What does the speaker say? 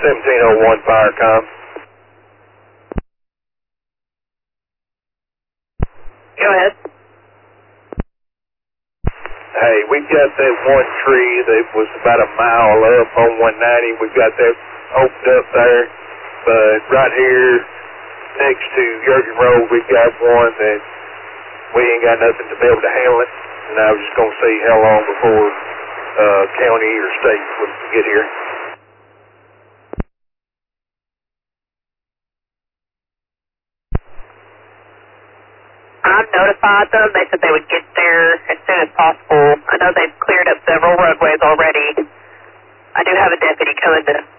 1701 Firecom. Go ahead. Hey, we've got that one tree that was about a mile up on 190. We've got that opened up there. But right here next to Jurgen Road, we've got one that we ain't got nothing to be able to handle it. And I was just going to see how long before county or state would get here. I've notified them. They said they would get there as soon as possible. I know they've cleared up several roadways already. I do have a deputy coming to